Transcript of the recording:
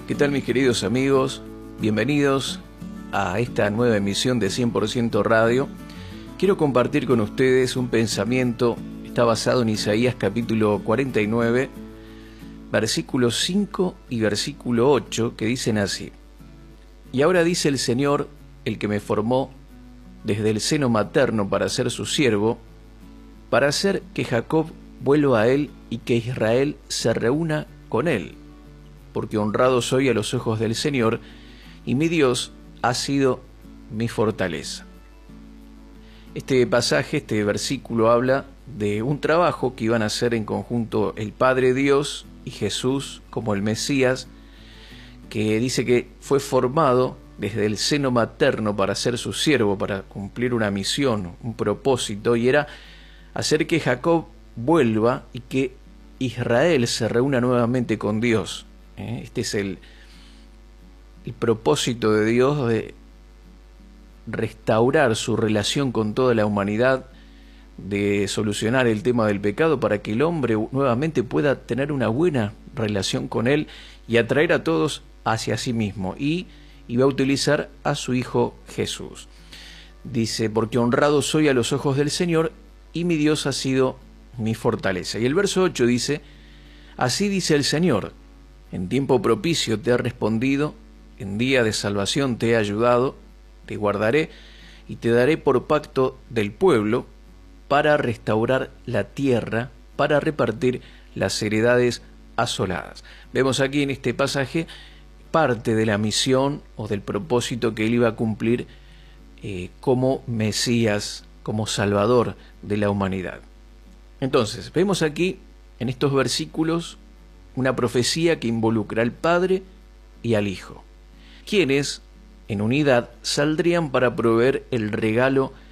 ¿Qué tal, mis queridos amigos? Bienvenidos a esta nueva emisión de 100% Radio. Quiero compartir con ustedes un pensamiento, está basado en Isaías capítulo 49, versículo 5 y versículo 8, que dicen así: Y ahora dice el Señor, el que me formó desde el seno materno para ser su siervo, para hacer que Jacob vuelva a él y que Israel se reúna con él, porque honrado soy a los ojos del Señor, y mi Dios ha sido mi fortaleza. Este pasaje, este versículo habla de un trabajo que iban a hacer en conjunto el Padre Dios y Jesús como el Mesías, que dice que fue formado desde el seno materno para ser su siervo, para cumplir una misión, un propósito, y era hacer que Jacob vuelva y que Israel se reúna nuevamente con Dios. Este es el propósito de Dios, de restaurar su relación con toda la humanidad, de solucionar el tema del pecado para que el hombre nuevamente pueda tener una buena relación con Él y atraer a todos hacia sí mismo. Y va a utilizar a su Hijo Jesús. Dice: porque honrado soy a los ojos del Señor, y mi Dios ha sido mi fortaleza. Y el verso 8 dice: así dice el Señor, en tiempo propicio te he respondido, en día de salvación te he ayudado, te guardaré y te daré por pacto del pueblo, para restaurar la tierra, para repartir las heredades asoladas. Vemos aquí en este pasaje parte de la misión o del propósito que él iba a cumplir como Mesías, como Salvador de la humanidad. Entonces, vemos aquí en estos versículos una profecía que involucra al Padre y al Hijo, quienes en unidad saldrían para proveer el regalo